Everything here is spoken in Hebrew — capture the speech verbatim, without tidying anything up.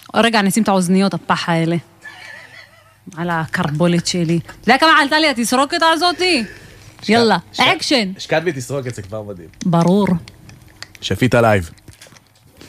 רגע, אני אשים את האוזניות, הפח האלה. על הקרבולת שלי. אתה יודע כמה עלתה לי התסרוקת הזאתי? יאללה, אקשן. השקעת בי תסרוקת, זה כבר מדהים. ברור. שפית הלייב.